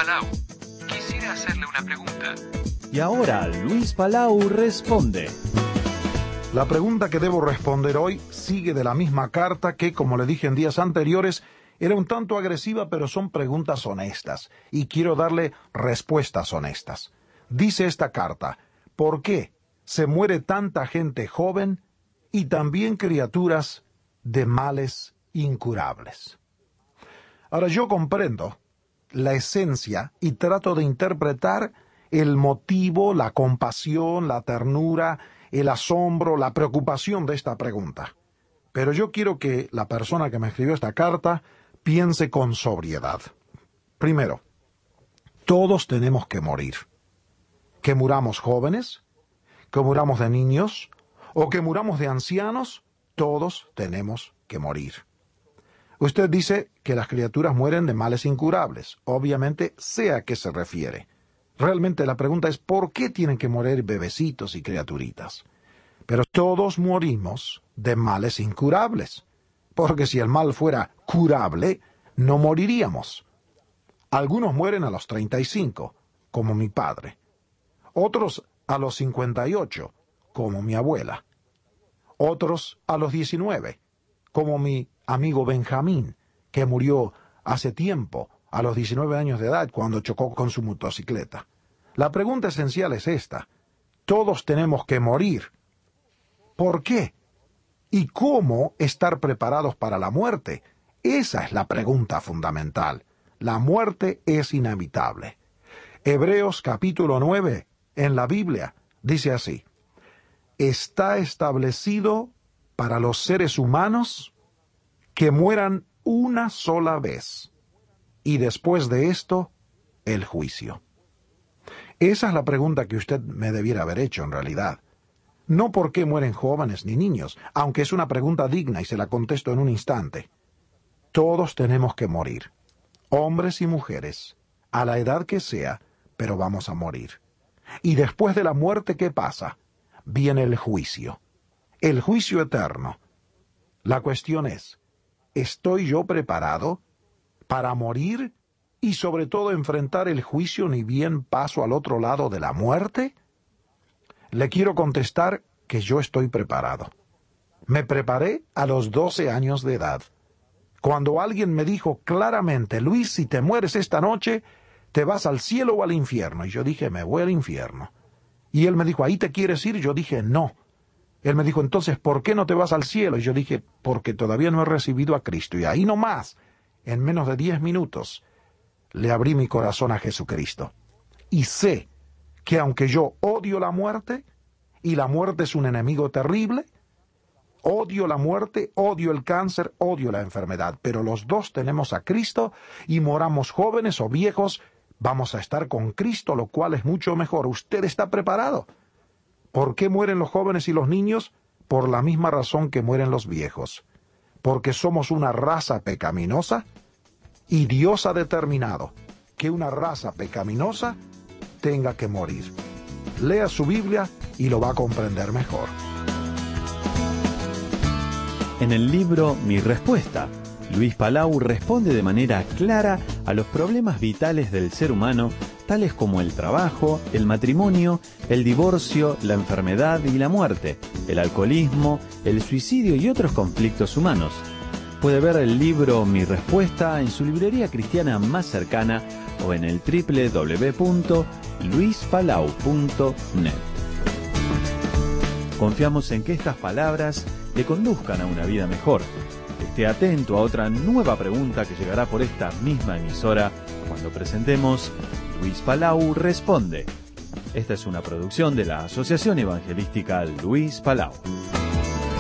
Palau. Quisiera hacerle una pregunta. Y ahora Luis Palau responde. La pregunta que debo responder hoy sigue de la misma carta que, como le dije en días anteriores, era un tanto agresiva, pero son preguntas honestas, y quiero darle respuestas honestas. Dice esta carta: ¿por qué se muere tanta gente joven y también criaturas de males incurables? Ahora, yo comprendo la esencia y trato de interpretar el motivo, la compasión, la ternura, el asombro, la preocupación de esta pregunta. Pero yo quiero que la persona que me escribió esta carta piense con sobriedad. Primero, todos tenemos que morir. Que muramos jóvenes, que muramos de niños, o que muramos de ancianos, todos tenemos que morir. Usted dice que las criaturas mueren de males incurables. Obviamente sé a qué se refiere. Realmente la pregunta es ¿por qué tienen que morir bebecitos y criaturitas? Pero todos morimos de males incurables. Porque si el mal fuera curable, no moriríamos. Algunos mueren a los 35, como mi padre. Otros a los 58, como mi abuela. Otros a los 19, como mi amigo Benjamín, que murió hace tiempo, a los 19 años de edad, cuando chocó con su motocicleta. La pregunta esencial es esta: todos tenemos que morir. ¿Por qué? ¿Y cómo estar preparados para la muerte? Esa es la pregunta fundamental. La muerte es inevitable. Hebreos capítulo 9, en la Biblia, dice así: está establecido para los seres humanos que mueran una sola vez, y después de esto, el juicio. Esa es la pregunta que usted me debiera haber hecho en realidad. No por qué mueren jóvenes ni niños, aunque es una pregunta digna y se la contesto en un instante. Todos tenemos que morir, hombres y mujeres, a la edad que sea, pero vamos a morir. Y después de la muerte, ¿qué pasa? Viene el juicio eterno. La cuestión es, ¿estoy yo preparado para morir y sobre todo enfrentar el juicio ni bien paso al otro lado de la muerte? Le quiero contestar que yo estoy preparado. Me preparé a los 12 años de edad. Cuando alguien me dijo claramente: Luis, si te mueres esta noche, te vas al cielo o al infierno. Y yo dije: me voy al infierno. Y él me dijo: ¿ahí te quieres ir? Yo dije: no. Él me dijo: entonces, ¿por qué no te vas al cielo? Y yo dije: porque todavía no he recibido a Cristo. Y ahí nomás, en menos de 10 minutos, le abrí mi corazón a Jesucristo. Y sé que aunque yo odio la muerte, y la muerte es un enemigo terrible, odio la muerte, odio el cáncer, odio la enfermedad, pero los dos tenemos a Cristo, y moramos jóvenes o viejos, vamos a estar con Cristo, lo cual es mucho mejor. ¿Usted está preparado? ¿Por qué mueren los jóvenes y los niños? Por la misma razón que mueren los viejos. Porque somos una raza pecaminosa, y Dios ha determinado que una raza pecaminosa tenga que morir. Lea su Biblia y lo va a comprender mejor. En el libro Mi Respuesta, Luis Palau responde de manera clara a los problemas vitales del ser humano, tales como el trabajo, el matrimonio, el divorcio, la enfermedad y la muerte, el alcoholismo, el suicidio y otros conflictos humanos. Puede ver el libro Mi Respuesta en su librería cristiana más cercana o en el www.luispalau.net. Confiamos en que estas palabras le conduzcan a una vida mejor. Esté atento a otra nueva pregunta que llegará por esta misma emisora cuando presentemos Luis Palau Responde. Esta es una producción de la Asociación Evangelística Luis Palau.